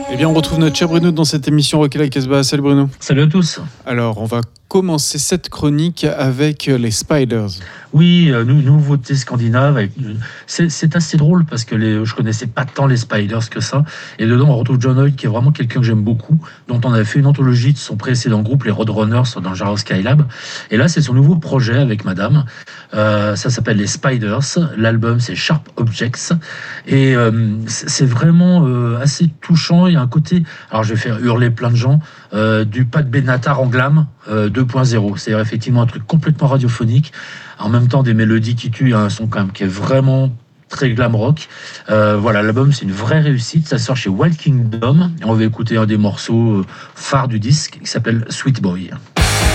Eh bien, on retrouve notre cher Bruno dans cette émission Rock et la Casbah. Salut Bruno. Salut à tous. Alors, on va commencer cette chronique avec les Spiders. Oui, nouveauté scandinave. C'est assez drôle parce que je connaissais pas tant les Spiders que ça. Et dedans, on retrouve John Hoyt, qui est vraiment quelqu'un que j'aime beaucoup, dont on avait fait une anthologie de son précédent groupe, les Roadrunners, dans le genre Skylab. Et là, c'est son nouveau projet avec Madame. Ça s'appelle les Spiders. L'album, c'est Sharp Objects. Et c'est vraiment assez touchant. Il y a un côté, alors je vais faire hurler plein de gens, du Pat Benatar en glam 2.0. C'est effectivement un truc complètement radiophonique. En même temps, des mélodies qui tuent, un son quand même qui est vraiment très glam rock. Voilà, l'album, c'est une vraie réussite. Ça sort chez Wild Kingdom. On va écouter un des morceaux phares du disque qui s'appelle Sweet Boy.